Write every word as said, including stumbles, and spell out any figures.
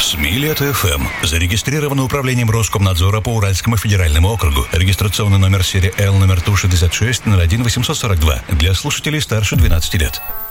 СМИ Лето-эф эм. Зарегистрировано управлением Роскомнадзора по Уральскому федеральному округу. Регистрационный номер серии Л номер Ту шестьдесят шесть ноль один восемьсот сорок два. Для слушателей старше двенадцати лет.